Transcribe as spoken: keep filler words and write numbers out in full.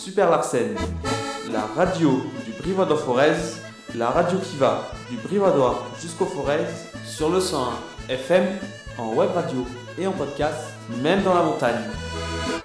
Super Larsen, la radio du Brivadois-Forez, la radio qui va du Brivadois jusqu'au Forez sur le cent un F M, en web radio et en podcast, même dans la montagne.